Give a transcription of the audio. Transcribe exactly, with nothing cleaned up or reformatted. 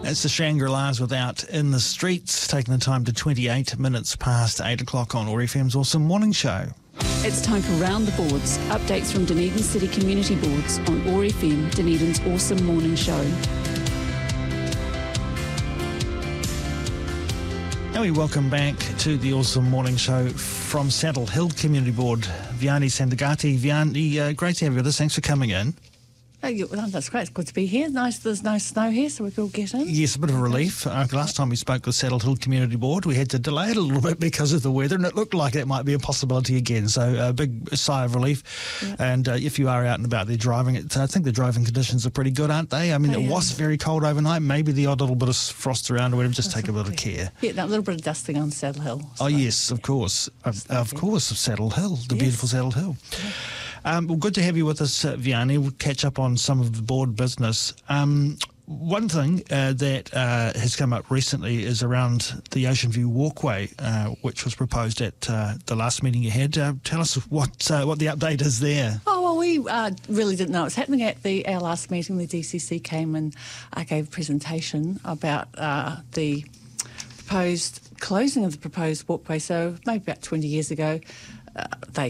It's the Shangri-Las without in the streets, taking the time to twenty-eight minutes past eight o'clock on O A R F M's Awesome Morning Show. It's time for Round the Boards, updates from Dunedin City Community Boards on O A R F M, Dunedin's Awesome Morning Show. And we welcome back to the Awesome Morning Show from Saddle Hill Community Board, Vianney Sandagati. Vianney, uh, great to have you with us. Thanks for coming in. Oh, yeah, well, that's great. It's good to be here. Nice. There's no snow here, so we can all get in. Yes, a bit of a relief. Uh, last time we spoke with Saddle Hill Community Board, we had to delay it a little bit because of the weather, and it looked like it might be a possibility again. So a big sigh of relief. Yeah. And uh, if you are out and about there driving, it, I think the driving conditions are pretty good, aren't they? I mean, They it was are. very cold overnight. Maybe the odd little bit of frost around or whatever. Just take a bit of care. Yeah, that little bit of dusting on Saddle Hill. Oh, so- yes, of course. Of, of yeah. course, of Saddle Hill, the Yes. beautiful Saddle Hill. Um, well, good to have you with us, uh, Vianney. We'll catch up on some of the board business. Um, one thing uh, that uh, has come up recently is around the Ocean View Walkway, uh, which was proposed at uh, the last meeting you had. Uh, tell us what uh, what the update is there. Oh, well, we uh, really didn't know it was happening at the our last meeting. The D C C came and uh, gave a presentation about uh, the proposed closing of the proposed walkway. So maybe about twenty years ago, uh, they